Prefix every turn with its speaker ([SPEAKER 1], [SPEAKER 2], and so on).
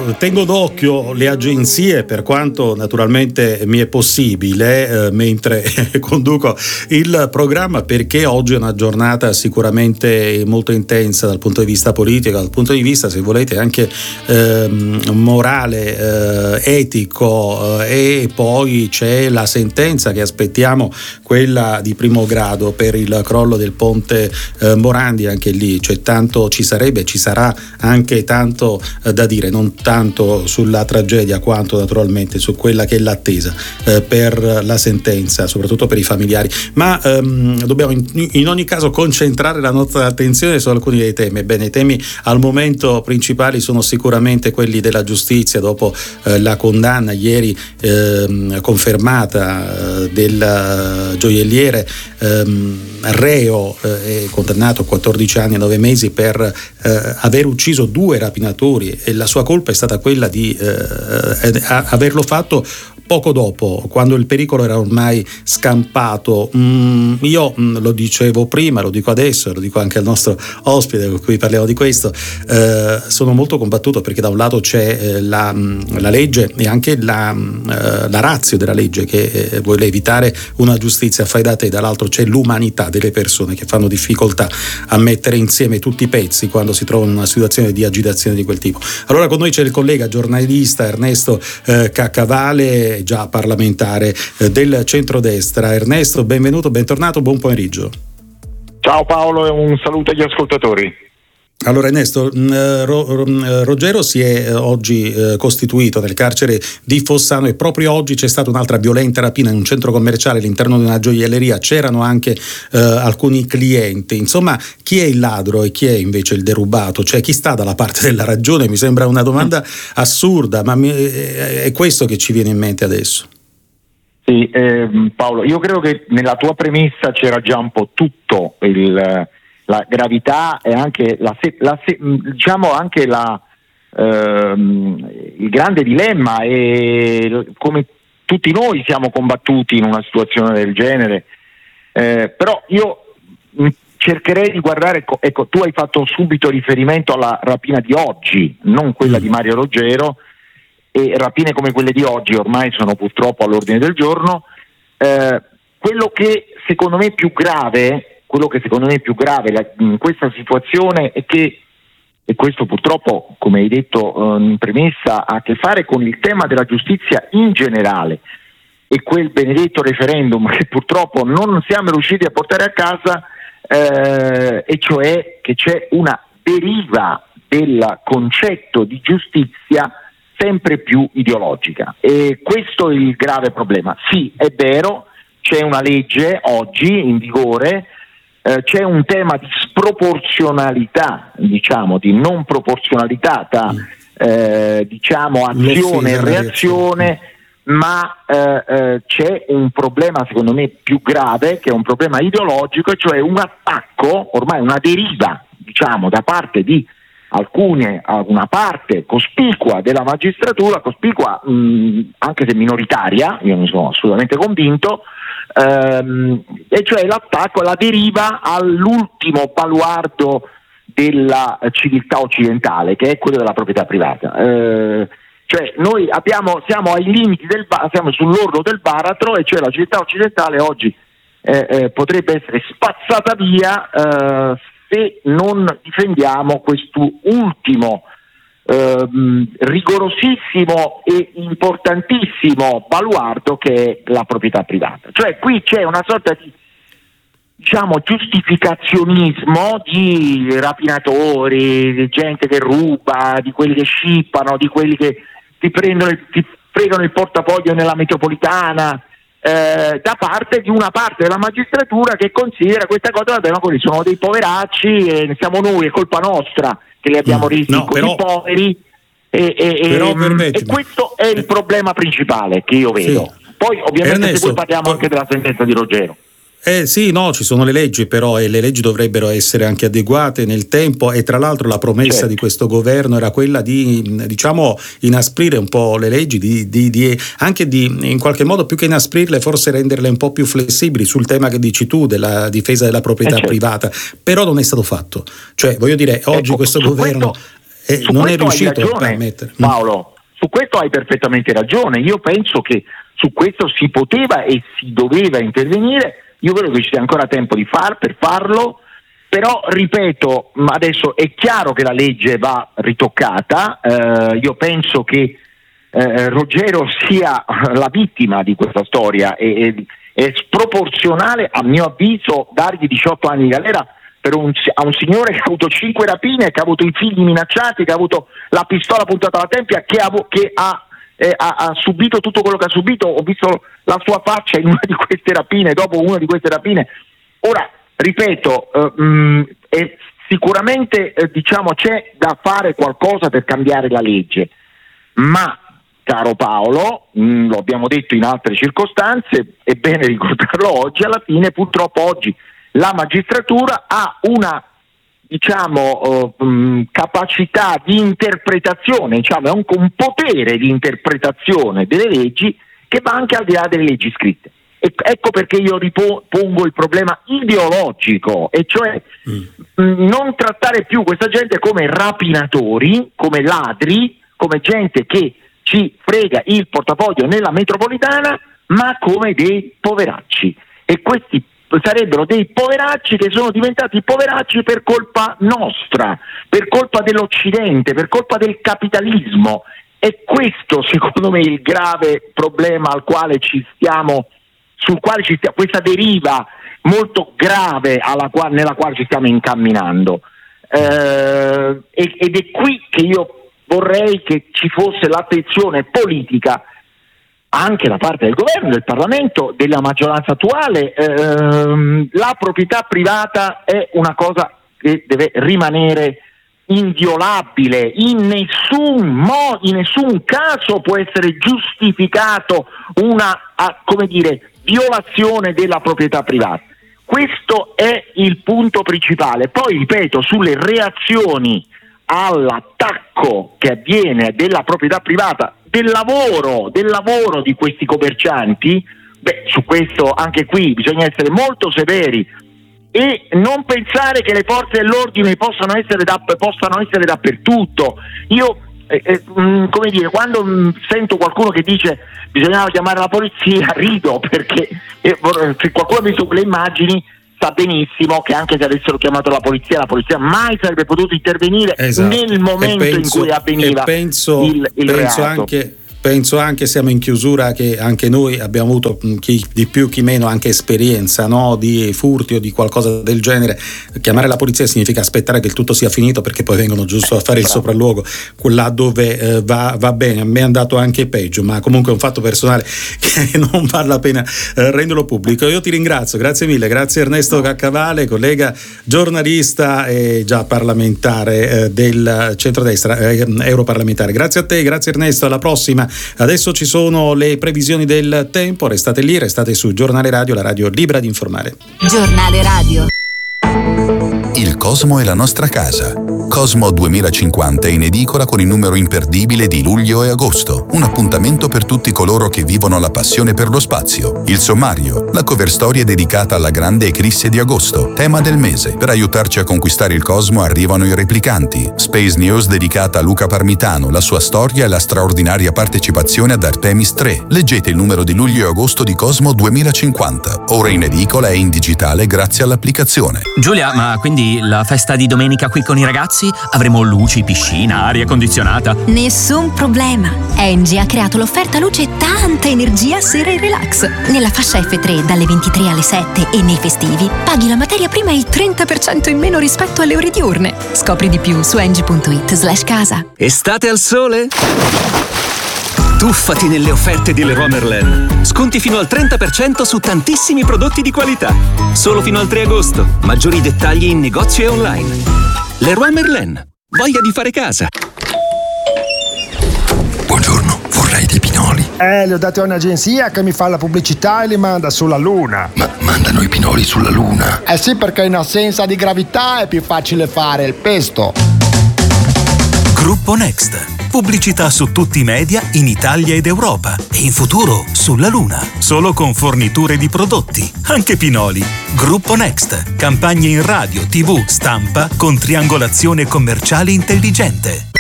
[SPEAKER 1] io tengo d'occhio le agenzie per quanto naturalmente mi è possibile mentre conduco il programma, perché oggi è una giornata sicuramente molto intensa dal punto di vista politico, dal punto di vista, se volete, anche morale, etico, e poi c'è la sentenza che aspettiamo, quella di primo grado per il crollo del ponte Morandi. Anche lì c'è tanto, ci sarà anche tanto da dire, non tanto sulla tragedia quanto naturalmente su quella che è l'attesa per la sentenza, soprattutto per i familiari, ma dobbiamo in ogni caso concentrare la nostra attenzione su alcuni dei temi. Bene, i temi al momento principali sono sicuramente quelli della giustizia, dopo la condanna ieri confermata del gioielliere reo e condannato a 14 anni e 9 mesi per aver ucciso 2 rapinatori, e la sua colpa è stata quella di averlo fatto poco dopo, quando il pericolo era ormai scampato. Io lo dicevo prima, lo dico adesso, lo dico anche al nostro ospite con cui parliamo di questo, sono molto combattuto perché da un lato c'è la legge e anche la ratio della legge che vuole evitare una giustizia fai da te, dall'altro c'è l'umanità delle persone che fanno difficoltà a mettere insieme tutti i pezzi quando si trovano in una situazione di agitazione di quel tipo. Allora con noi c'è il collega giornalista Ernesto Caccavale, già parlamentare del centrodestra. Ernesto, benvenuto, bentornato, buon pomeriggio.
[SPEAKER 2] Ciao Paolo e un saluto agli ascoltatori.
[SPEAKER 1] Allora Ernesto, Ruggero si è oggi costituito nel carcere di Fossano, e proprio oggi c'è stata un'altra violenta rapina in un centro commerciale all'interno di una gioielleria. C'erano anche alcuni clienti. Insomma, chi è il ladro e chi è invece il derubato? Cioè, chi sta dalla parte della ragione? Mi sembra una domanda assurda, ma è questo che ci viene in mente adesso.
[SPEAKER 2] Sì, Paolo, io credo che nella tua premessa c'era già un po' tutto, la gravità e anche diciamo anche il grande dilemma, e come tutti noi siamo combattuti in una situazione del genere, però io cercherei di guardare, ecco, tu hai fatto subito riferimento alla rapina di oggi, non quella di Mario Ruggero, e rapine come quelle di oggi ormai sono purtroppo all'ordine del giorno. Quello che secondo me è più grave in questa situazione è che, e questo purtroppo, come hai detto in premessa, ha a che fare con il tema della giustizia in generale, e quel benedetto referendum che purtroppo non siamo riusciti a portare a casa, e cioè che c'è una deriva del concetto di giustizia sempre più ideologica, e questo è il grave problema. Sì, è vero, c'è una legge oggi in vigore, c'è un tema di sproporzionalità, diciamo, di non proporzionalità tra azione e reazione, ma c'è un problema secondo me più grave, che è un problema ideologico, e cioè un attacco, ormai una deriva, diciamo, da parte di una parte cospicua della magistratura, cospicua anche se minoritaria, io ne sono assolutamente convinto, e cioè l'attacco, la deriva all'ultimo baluardo della civiltà occidentale, che è quello della proprietà privata. Cioè noi siamo ai limiti siamo sull'orlo del baratro, e cioè la civiltà occidentale oggi potrebbe essere spazzata via se non difendiamo questo ultimo rigorosissimo e importantissimo baluardo che è la proprietà privata. Cioè qui c'è una sorta di, diciamo, giustificazionismo di rapinatori, di gente che ruba, di quelli che scippano, di quelli che ti fregano il portafoglio nella metropolitana, da parte di una parte della magistratura che considera questa cosa, ma quelli sono dei poveracci e siamo noi, è colpa nostra che li abbiamo resi così poveri, e questo è il problema principale che io vedo. Sì. Poi ovviamente Ernesto, se poi parliamo anche della sentenza di Ruggero.
[SPEAKER 1] Sì, no, ci sono le leggi, però e le leggi dovrebbero essere anche adeguate nel tempo, e tra l'altro la promessa di questo governo era quella di, diciamo, inasprire un po' le leggi, anche di in qualche modo, più che inasprirle, forse renderle un po' più flessibili sul tema che dici tu della difesa della proprietà privata, però non è stato fatto. Cioè, voglio dire, oggi questo governo e non è riuscito a permettere.
[SPEAKER 2] Paolo, su questo hai perfettamente ragione. Io penso che su questo si poteva e si doveva intervenire. Io credo che ci sia ancora tempo per farlo, però ripeto, adesso è chiaro che la legge va ritoccata. Io penso che Ruggero sia la vittima di questa storia, è sproporzionale a mio avviso dargli 18 anni di galera a un signore che ha avuto 5 rapine, che ha avuto i figli minacciati, che ha avuto la pistola puntata alla tempia, che ha subito tutto quello che ha subito. Ho visto la sua faccia in una di queste rapine, dopo una di queste rapine. Ora, ripeto, sicuramente c'è da fare qualcosa per cambiare la legge, ma caro Paolo, lo abbiamo detto in altre circostanze, è bene ricordarlo oggi, alla fine purtroppo oggi la magistratura ha una capacità di interpretazione, è un potere di interpretazione delle leggi che va anche al di là delle leggi scritte. Ecco perché io ripongo il problema ideologico, e cioè non trattare più questa gente come rapinatori, come ladri, come gente che ci frega il portafoglio nella metropolitana, ma come dei poveracci. E questi sarebbero dei poveracci che sono diventati poveracci per colpa nostra, per colpa dell'Occidente, per colpa del capitalismo. E questo secondo me è il grave problema sul quale ci stiamo, questa deriva molto grave nella quale ci stiamo incamminando, ed è qui che io vorrei che ci fosse l'attenzione politica anche da parte del governo, del Parlamento, della maggioranza attuale. La proprietà privata è una cosa che deve rimanere inviolabile, in nessun caso può essere giustificato una violazione della proprietà privata. Questo è il punto principale. Poi ripeto, sulle reazioni all'attacco che avviene della proprietà privata, del lavoro di questi commercianti, su questo anche qui bisogna essere molto severi e non pensare che le forze dell'ordine possano essere dappertutto. Io quando sento qualcuno che dice bisognava chiamare la polizia, rido, perché se qualcuno ha visto quelle immagini sa benissimo che anche se avessero chiamato la polizia mai sarebbe potuto intervenire nel momento in cui avveniva il reato.
[SPEAKER 1] Penso anche, siamo in chiusura, che anche noi abbiamo avuto, chi di più chi meno, anche esperienza, no, di furti o di qualcosa del genere. Chiamare la polizia significa aspettare che il tutto sia finito, perché poi vengono giusto a fare il sopralluogo là dove va bene. A me è andato anche peggio, ma comunque è un fatto personale che non vale la pena renderlo pubblico. Io ti ringrazio, grazie mille, grazie Ernesto Caccavale, collega giornalista e già parlamentare del centrodestra, europarlamentare. Grazie a te, grazie Ernesto, alla prossima. Adesso ci sono le previsioni del tempo, restate lì, restate su Giornale Radio, la radio libera di informare.
[SPEAKER 3] Giornale Radio.
[SPEAKER 4] Il Cosmo è la nostra casa. Cosmo 2050 è in edicola con il numero imperdibile di luglio e agosto. Un appuntamento per tutti coloro che vivono la passione per lo spazio. Il sommario, la cover story è dedicata alla grande eclisse di agosto, tema del mese. Per aiutarci a conquistare il Cosmo arrivano i replicanti. Space News dedicata a Luca Parmitano, la sua storia e la straordinaria partecipazione ad Artemis 3. Leggete il numero di luglio e agosto di Cosmo 2050. Ora in edicola e in digitale grazie all'applicazione.
[SPEAKER 5] Giulia, ma quindi la festa di domenica qui con i ragazzi? Avremo luci, piscina, aria condizionata?
[SPEAKER 3] Nessun problema. Engie ha creato l'offerta luce e tanta energia sera e relax. Nella fascia F3 dalle 23 alle 7 e nei festivi paghi la materia prima il 30% in meno rispetto alle ore diurne. Scopri di più su engie.it/casa.
[SPEAKER 5] Estate al sole? Tuffati nelle offerte di Leroy Merlin. Sconti fino al 30% su tantissimi prodotti di qualità. Solo fino al 3 agosto. Maggiori dettagli in negozio e online. Leroy Merlin. Voglia di fare casa.
[SPEAKER 6] Buongiorno, vorrei dei pinoli.
[SPEAKER 7] Li ho dati a un'agenzia che mi fa la pubblicità e li manda sulla Luna.
[SPEAKER 6] Ma mandano i pinoli sulla Luna?
[SPEAKER 7] Eh sì, perché in assenza di gravità è più facile fare il pesto.
[SPEAKER 8] Gruppo Next. Pubblicità su tutti i media in Italia ed Europa e in futuro sulla Luna. Solo con forniture di prodotti, anche pinoli. Gruppo Next. Campagne in radio, TV, stampa con triangolazione commerciale intelligente.